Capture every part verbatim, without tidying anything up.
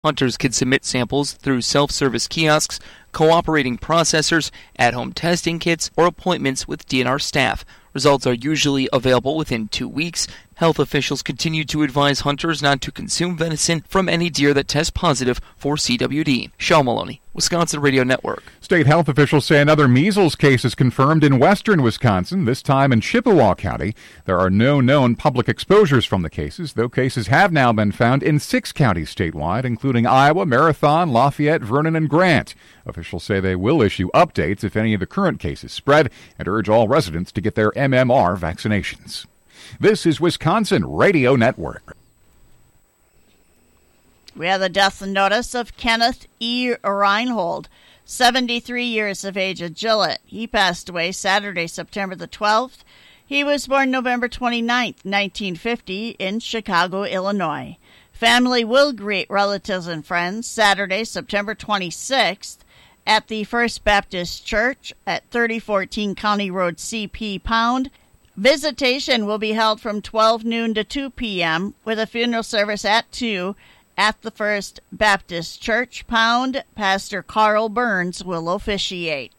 Hunters can submit samples through self-service kiosks, cooperating processors, at-home testing kits, or appointments with D N R staff. Results are usually available within two weeks. Health officials continue to advise hunters not to consume venison from any deer that test positive for C W D. Shaw Maloney, Wisconsin Radio Network. State health officials say another measles case is confirmed in western Wisconsin, this time in Chippewa County. There are no known public exposures from the cases, though cases have now been found in six counties statewide, including Iowa, Marathon, Lafayette, Vernon, and Grant. Officials say they will issue updates if any of the current cases spread and urge all residents to get their M M R vaccinations. This is Wisconsin Radio Network. We have the death notice of Kenneth E. Reinhold, seventy-three years of age of Gillett. He passed away Saturday, September the twelfth. He was born November twenty-ninth, nineteen fifty, in Chicago, Illinois. Family will greet relatives and friends Saturday, September twenty-sixth, at the First Baptist Church at thirty fourteen County Road C P Pound. Visitation will be held from twelve noon to two p.m. with a funeral service at two at the First Baptist Church Pound. Pastor Carl Burns will officiate.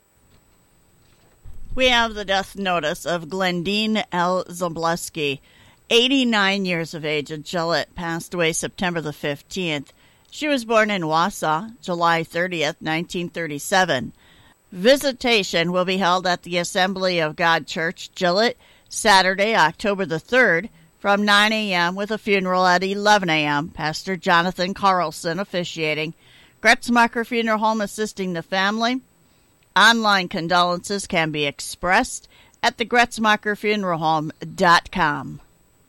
We have the death notice of Glendine L. Zableski, eighty-nine years of age at Gillett, passed away September the fifteenth. She was born in Wausau, July thirtieth, nineteen thirty-seven. Visitation will be held at the Assembly of God Church, Gillett, Saturday, October the third, from nine a.m. with a funeral at eleven a.m. Pastor Jonathan Carlson officiating. Gretzmacher Funeral Home assisting the family. Online condolences can be expressed at the gretzmacher funeral home dot com.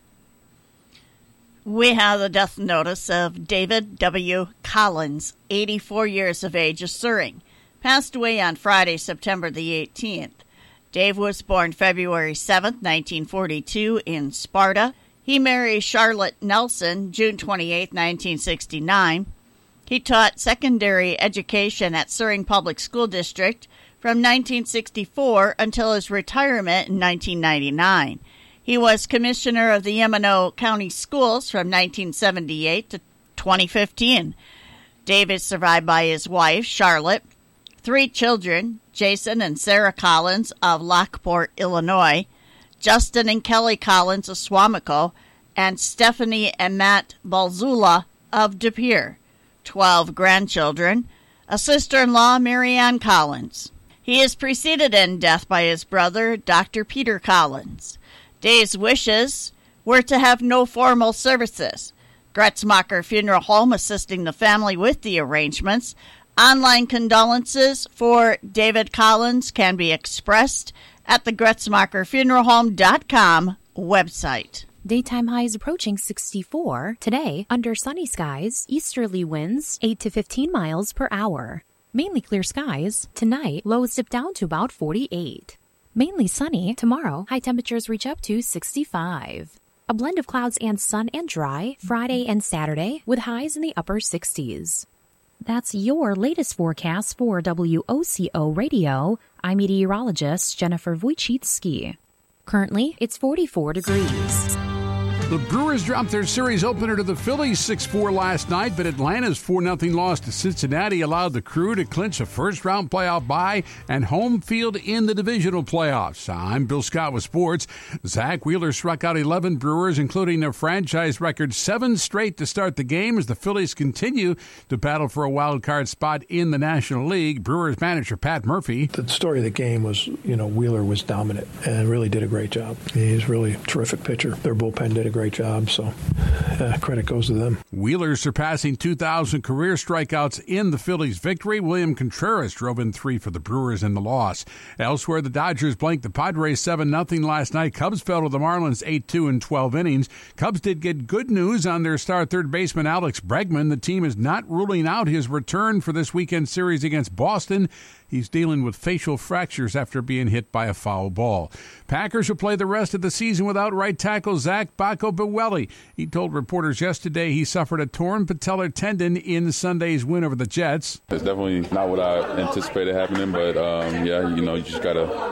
We have the death notice of David W. Collins, eighty-four years of age, of Suring. Passed away on Friday, September the eighteenth. Dave was born February seventh, nineteen forty-two, in Sparta. He married Charlotte Nelson, June twenty-eighth, nineteen sixty-nine. He taught secondary education at Suring Public School District from nineteen sixty-four until his retirement in nineteen ninety-nine. He was commissioner of the Yamano County Schools from nineteen seventy-eight to twenty fifteen. Dave is survived by his wife, Charlotte, three children, Jason and Sarah Collins of Lockport, Illinois, Justin and Kelly Collins of Swamico, and Stephanie and Matt Balzula of De Pere, twelve grandchildren, a sister-in-law, Marianne Collins. He is preceded in death by his brother, Doctor Peter Collins. Dave's wishes were to have no formal services. Gretzmacher Funeral Home assisting the family with the arrangements. Online condolences for David Collins can be expressed at the gretzmacher funeral home dot com website. Daytime highs approaching sixty-four. Today, under sunny skies, easterly winds eight to fifteen miles per hour. Mainly clear skies. Tonight, lows dip down to about forty-eight. Mainly sunny. Tomorrow, high temperatures reach up to sixty-five. A blend of clouds and sun and dry Friday and Saturday with highs in the upper sixties. That's your latest forecast for W O C O Radio. I'm meteorologist Jennifer Wojcicki. Currently, it's forty-four degrees. The Brewers dropped their series opener to the Phillies six four last night, but Atlanta's four nothing loss to Cincinnati allowed the Crew to clinch a first-round playoff bye and home field in the divisional playoffs. I'm Bill Scott with sports. Zach Wheeler struck out eleven Brewers, including a franchise record seven straight to start the game as the Phillies continue to battle for a wild card spot in the National League. Brewers manager Pat Murphy. The story of the game was, you know, Wheeler was dominant and really did a great job. He's really a terrific pitcher. Their bullpen did a great job, so uh, credit goes to them. Wheeler surpassing two thousand career strikeouts in the Phillies' victory. William Contreras drove in three for the Brewers in the loss. Elsewhere, the Dodgers blanked the Padres seven nothing last night. Cubs fell to the Marlins eight two in twelve innings. Cubs did get good news on their star third baseman Alex Bregman. The team is not ruling out his return for this weekend series against Boston. He's dealing with facial fractures after being hit by a foul ball. Packers will play the rest of the season without right tackle Zach Bacco-Bewelli. He told reporters yesterday he suffered a torn patellar tendon in Sunday's win over the Jets. It's definitely not what I anticipated happening, but um, yeah, you know, you just got to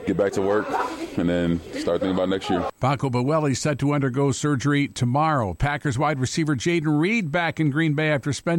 get back to work, and then start thinking about next year. Paco Bowelli set to undergo surgery tomorrow. Packers wide receiver Jaden Reed back in Green Bay after spending